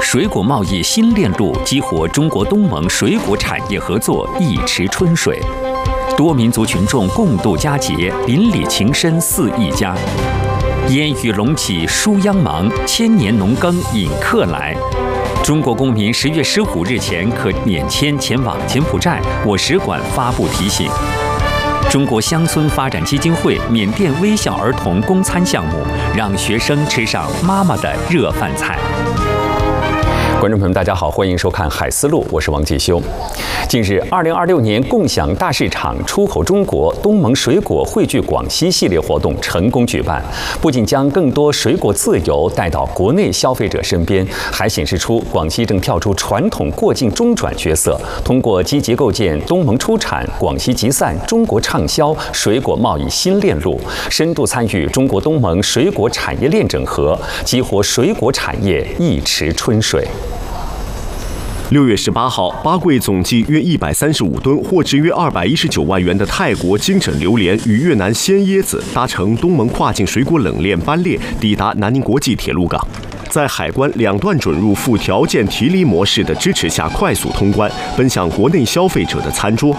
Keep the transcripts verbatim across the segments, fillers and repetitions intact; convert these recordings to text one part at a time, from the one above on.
水果贸易新链路激活中国东盟水果产业合作一池春水，多民族群众共度佳节，邻里情深似一家。烟雨隆起舒央忙，千年农耕引客来。中国公民十月十五日前可免签前往柬埔寨，我使馆发布提醒。中国乡村发展基金会缅甸微笑儿童供餐项目，让学生吃上妈妈的热饭菜。观众朋友们，大家好，欢迎收看《海思路》，我是王继修。近日，二零二六年共享大市场出口中国东盟水果汇聚广西系列活动成功举办，不仅将更多水果自由带到国内消费者身边，还显示出广西正跳出传统过境中转角色，通过积极构建东盟出产、广西集散、中国畅销水果贸易新链路，深度参与中国东盟水果产业链整合，激活水果产业一池春水。 六月十八号，八柜总计约一百三十五吨，货值约二百一十九万元的泰国精整榴莲与越南鲜椰子搭乘东盟跨境水果冷链班列，抵达南宁国际铁路港。在海关两段准入附条件提离模式的支持下，快速通关，奔向国内消费者的餐桌。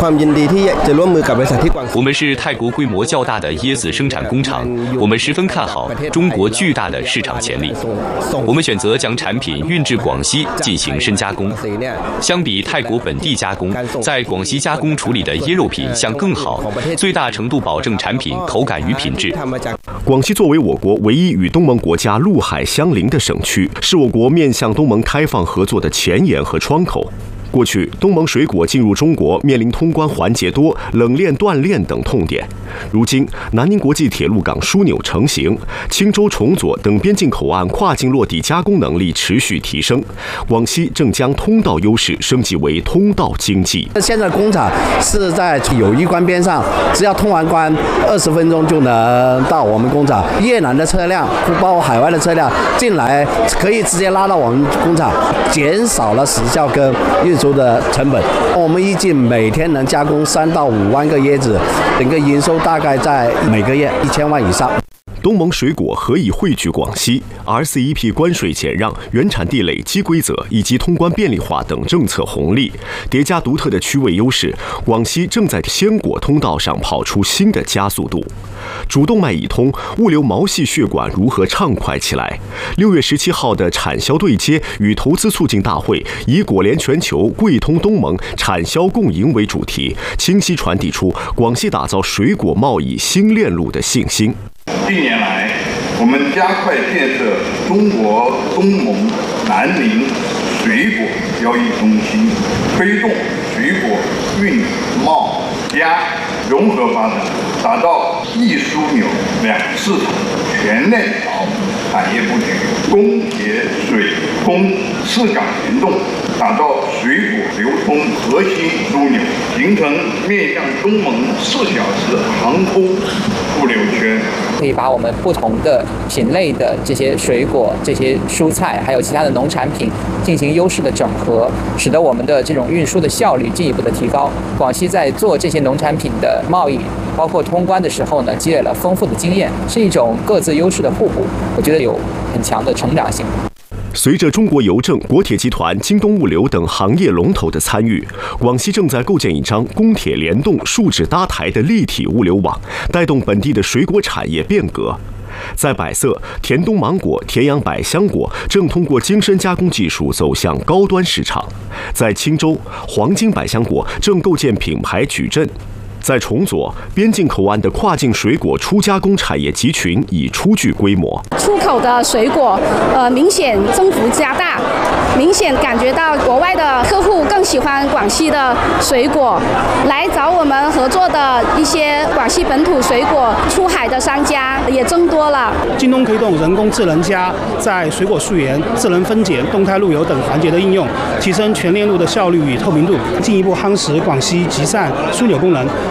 我们是泰国规模较大的椰子生产工厂，我们十分看好中国巨大的市场潜力。我们选择将产品运至广西进行深加工。相比泰国本地加工，在广西加工处理的椰肉品相更好，最大程度保证产品口感与品质。 广西作为我国唯一与东盟国家陆海相邻的省区，是我国面向东盟开放合作的前沿和窗口。过去，东盟水果进入中国面临通关环节多、冷链断链等痛点。如今，南宁国际铁路港枢纽成型，钦州、崇左等边境口岸跨境落地加工能力持续提升，广西正将通道优势升级为通道经济。 现在工厂是在友谊关边上，只要通完关，二十分钟就能到我们工厂。越南的车辆，不包括海外的车辆进来，可以直接拉到我们工厂，减少了时效跟运输的成本。我们预计每天能加工三到五万个椰子，整个营收大概在每个月一千万以上。 东盟水果何以汇聚广西 ？R C E P 关税减让、原产地累积规则以及通关便利化等政策红利，叠加独特的区位优势，广西正在鲜果通道上跑出新的加速度。主动脉已通，物流毛细血管如何畅快起来？六月十七号的产销对接与投资促进大会，以“果联全球，贵通东盟，产销共赢”为主题，清晰传递出广西打造水果贸易新链路的信心。 近年来，我们加快建设中国东盟南宁水果交易中心，推动水果运贸加融合发展，打造一枢纽两市场全链条产业布局，供铁水空四港联动，打造水果流通核心枢纽，形成面向东盟四小时航空物流圈。 可以把我们不同的品类的这些水果、这些蔬菜，还有其他的农产品进行优势的整合，使得我们的这种运输的效率进一步的提高。广西在做这些农产品的贸易，包括通关的时候呢，积累了丰富的经验，是一种各自优势的互补，我觉得有很强的成长性。 随着中国邮政、国铁集团、京东物流等行业龙头的参与，广西正在构建一张公铁联动、树脂搭台的立体物流网，带动本地的水果产业变革。在百色，田东芒果、田阳百香果正通过精深加工技术走向高端市场；在钦州，黄金百香果正构建品牌矩阵。在崇左，边境口岸的跨境水果初加工产业集群已初具规模。 出口的水果，呃，明显增幅加大，明显感觉到国外的客户更喜欢广西的水果，来找我们合作的一些广西本土水果出海的商家也增多了。 京东推动人工智能加在水果溯源、智能分拣、动态路由等环节的应用，提升全链路的效率与透明度，进一步夯实广西集散枢纽功能。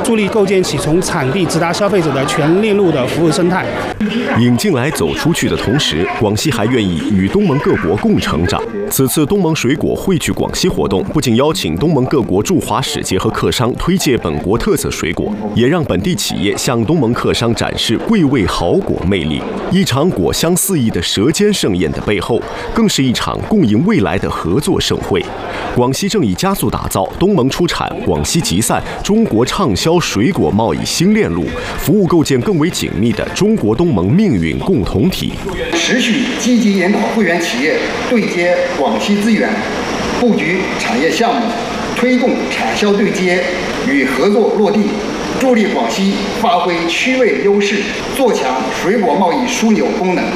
助力构建起从产地直达消费者的全链路的服务生态。 引进来走出去的同时，广西还愿意与东盟各国共成长。此次东盟水果汇聚广西活动，不仅邀请东盟各国驻华使节和客商推介本国特色水果，也让本地企业向东盟客商展示贵味好果魅力。一场果香四溢的舌尖盛宴的背后，更是一场共赢未来的合作盛会。广西正以加速打造东盟出产、广西集散、中国畅销水果贸易新链路，服务构建更为紧密的中国东盟命运共同体。 持续积极引导会员企业对接广西资源，布局产业项目，推动产销对接与合作落地，助力广西发挥区位优势，做强水果贸易枢纽功能。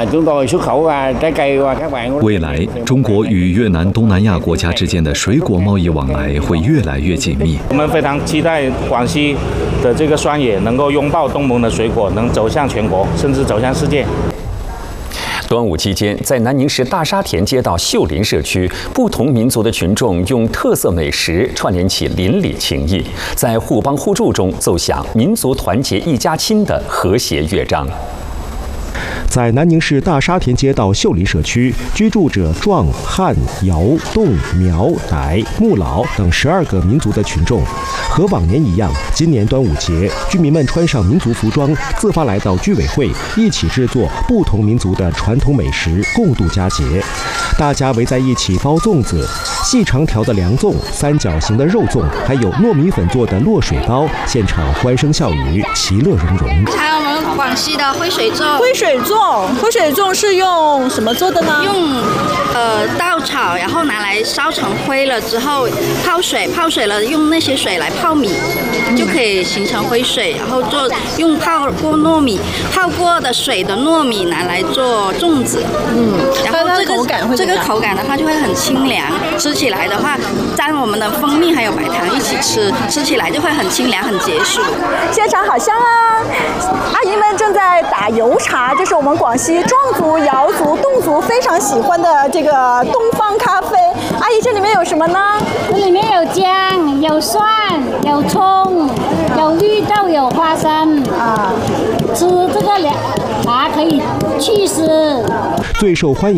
未来，中国与越南、东南亚国家之间的水果贸易往来会越来越紧密。 我们非常期待广西的这个双野能够拥抱东盟的水果，能走向全国，甚至走向世界。 端午期间，在南宁市大沙田街道秀林社区，不同民族的群众用特色美食串联起邻里情谊，在互帮互助中奏响民族团结一家亲的和谐乐章。 在南宁市大沙田街道秀林社区，居住着壮、汉、瑶、侗、苗、傣、木老等十二个民族的群众。和往年一样，今年端午节，居民们穿上民族服装，自发来到居委会，一起制作不同民族的传统美食，共度佳节。大家围在一起包粽子，细长条的凉粽、三角形的肉粽，还有糯米粉做的落水包，现场欢声笑语，其乐融融。 还有我们广西的灰水粽， 灰水粽，灰水粽是用什么做的呢？ 用呃稻草，然后拿来烧成灰了之后泡水，泡水了用那些水来泡米，就可以形成灰水，然后做用泡过糯米泡过的水的糯米拿来做粽子。嗯，然后这个口感会这个口感的话就会很清凉，吃起来的话沾我们的蜂蜜还有白糖一起吃，吃起来就会很清凉很解暑。 现场好香啊！阿姨们正在打油茶，这是我们广西壮族、瑶族、侗族非常喜欢的这个东方咖啡。阿姨，这里面有什么呢？ 这里面有姜、有蒜、有葱、有绿豆、有花生啊。吃这个凉茶可以祛湿。 最受欢迎